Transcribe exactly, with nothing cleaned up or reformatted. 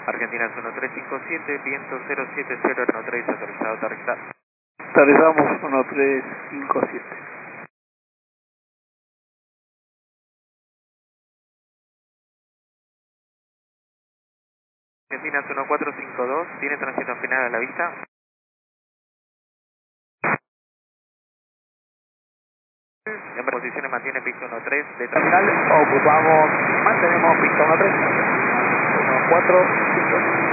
Argentina uno tres cinco siete, viento cero siete cero, uno tres, autorizado, aterrizar. Aterrizamos uno tres cinco siete. Argentina uno cuatro cinco dos, tiene tránsito final a la vista. En posiciones mantiene pista uno tres, detrás. Ocupamos, mantenemos pista uno tres. uno cuatro cinco.